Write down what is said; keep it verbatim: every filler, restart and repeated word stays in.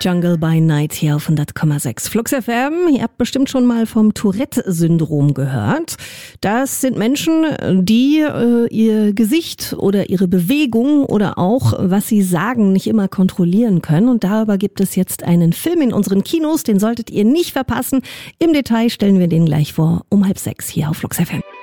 Jungle by Night hier auf hundert Komma sechs Flux F M. Ihr habt bestimmt schon mal vom Tourette-Syndrom gehört. Das sind Menschen, die äh, ihr Gesicht oder ihre Bewegung oder auch, was sie sagen, nicht immer kontrollieren können. Und darüber gibt es jetzt einen Film in unseren Kinos, den solltet ihr nicht verpassen. Im Detail stellen wir den gleich vor, um halb sechs hier auf Flux F M.